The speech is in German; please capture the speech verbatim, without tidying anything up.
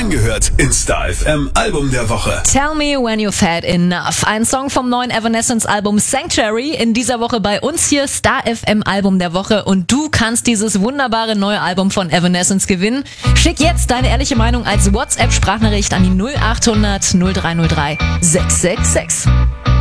Reingehört in Star F M Album der Woche. Tell Me When You've Had Enough. Ein Song vom neuen Evanescence-Album Sanctuary. In dieser Woche bei uns hier Star F M Album der Woche. Und du kannst dieses wunderbare neue Album von Evanescence gewinnen. Schick jetzt deine ehrliche Meinung als WhatsApp-Sprachnachricht an die null acht hundert null drei null drei sechs sechs sechs.